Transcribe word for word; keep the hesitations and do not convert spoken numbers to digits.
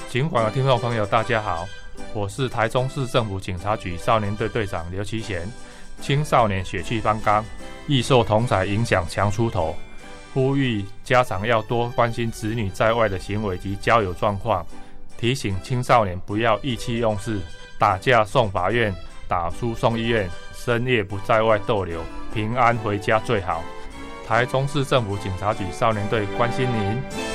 警广的听众朋友大家好，我是台中市政府警察局少年队队长刘其贤。青少年血气方刚，易受同侪影响强出头，呼吁家长要多关心子女在外的行为及交友状况，提醒青少年不要意气用事，打架送法院，打输送医院，深夜不在外逗留，平安回家最好。台中市政府警察局少年队关心您。